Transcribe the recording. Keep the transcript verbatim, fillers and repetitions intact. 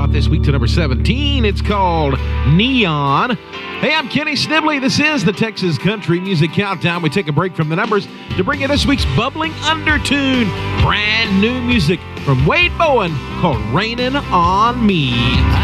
spot this week to number seventeen. It's called Neon. Hey, I'm Kenny Snibley. This is the Texas Country Music Countdown. We take a break from the numbers to bring you this week's bubbling undertune. Brand new music from Wade Bowen called Rainin' on Me.